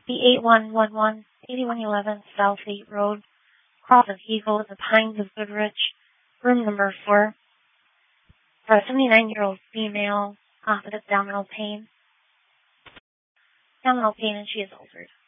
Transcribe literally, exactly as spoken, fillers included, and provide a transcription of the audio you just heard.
The eight one one one, eighty-one eleven South eighth Road, Cross of Eagle, the Pines of Goodrich, room number four, for a seventy-nine-year-old female uh, with abdominal pain. Abdominal pain, and she is altered.